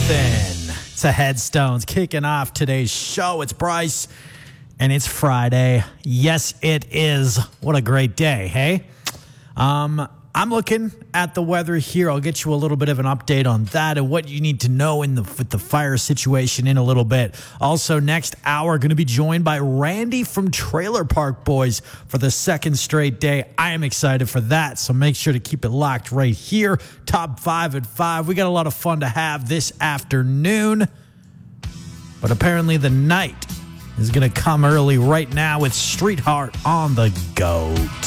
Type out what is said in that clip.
nothing. It's a Headstones kicking off today's show. It's Bryce, and it's Friday. Yes, it is. What a great day, hey? I'm looking at the weather here. I'll get you a little bit of an update on that and what you need to know with the fire situation in a little bit. Also, next hour, going to be joined by Randy from Trailer Park Boys for the second straight day. I am excited for that, so make sure to keep it locked right here. Top 5 at 5. We got a lot of fun to have this afternoon, but apparently the night is going to come early right now with Streetheart on the GOAT.